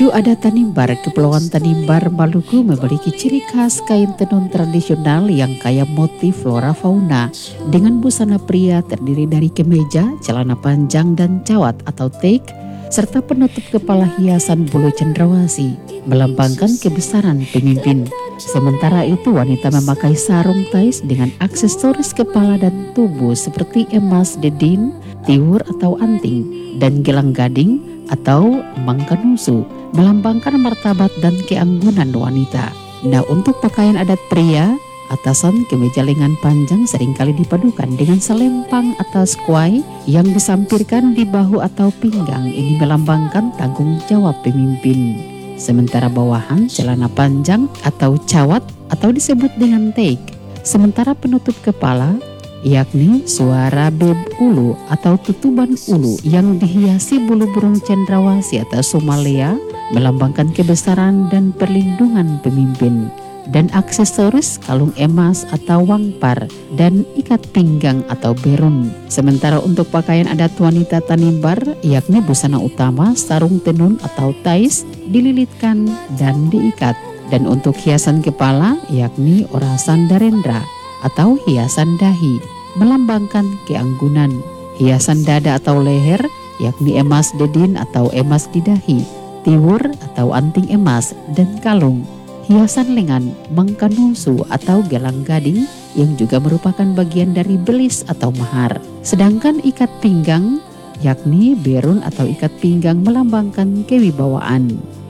Suku adat Tanimbar, Kepulauan Tanimbar, Maluku memiliki ciri khas kain tenun tradisional yang kaya motif flora fauna dengan busana pria terdiri dari kemeja, celana panjang dan cawat atau teik, serta penutup kepala hiasan bulu cendrawasih melambangkan kebesaran pemimpin. Sementara itu wanita memakai sarung tais dengan aksesoris kepala dan tubuh seperti emas dedin, tiwur atau anting, dan gelang gading atau mangkanusu melambangkan martabat dan keanggunan wanita. Nah, untuk pakaian adat pria, atasan kemeja lengan panjang seringkali dipadukan dengan selempang atas kuai yang disampirkan di bahu atau pinggang. Ini melambangkan tanggung jawab pemimpin. Sementara bawahan celana panjang atau cawat atau disebut dengan teik. Sementara penutup kepala yakni suara beb ulu atau tutuban ulu yang dihiasi bulu burung cendrawasih atau somalea melambangkan kebesaran dan perlindungan pemimpin. Dan aksesoris kalung emas atau wangpar dan ikat pinggang atau berun. Sementara untuk pakaian adat wanita Tanimbar yakni busana utama sarung tenun atau tais dililitkan dan diikat. Dan untuk hiasan kepala yakni orasan darendra atau hiasan dahi melambangkan keanggunan. Hiasan dada atau leher yakni emas dedin atau emas di dahi, tiwur atau anting emas, dan kalung. Hiasan lengan mangkanusu atau gelang gading yang juga merupakan bagian dari belis atau mahar. Sedangkan ikat pinggang yakni berun atau ikat pinggang melambangkan kewibawaan.